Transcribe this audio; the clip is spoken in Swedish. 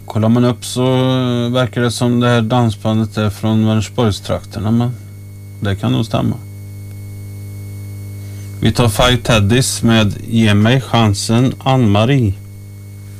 Kollar man upp så verkar det som det här dansbandet är från Vänersborgstrakterna, men det kan nog stämma. Vi tar Five Teddies med Ge mig chansen, Ann-Marie.